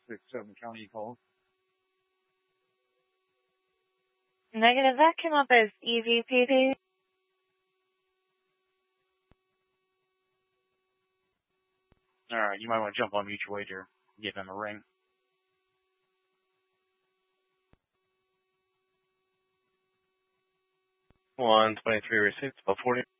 67 county calls. Negative, that came up as EVPD. Alright, you might want to jump on mutual aid here. Give them a ring. 123 receipts, about 40.